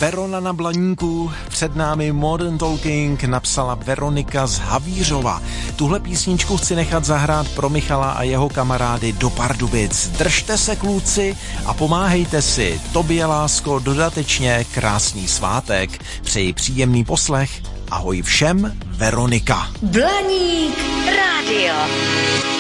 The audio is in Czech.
Verona na Blaníku, před námi Modern Talking, napsala Veronika z Havířova. Tuhle písničku chci nechat zahrát pro Michala a jeho kamarády do Pardubic. Držte se, kluci, a pomáhejte si. Tobě, lásko, dodatečně krásný svátek. Přeji příjemný poslech. Ahoj všem, Veronika. Blaník rádio.